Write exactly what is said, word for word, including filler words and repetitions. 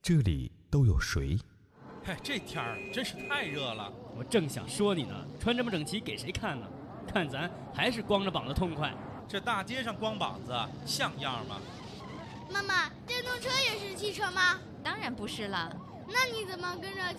这里都有谁？ 嘿，这天儿真是太热了。 我正想说你呢，穿这么整齐给谁看呢？看咱还是光着膀子痛快。 这大街上光膀子像样吗？ 妈妈，电动车也是汽车吗？ 当然不是了。 那你怎么跟着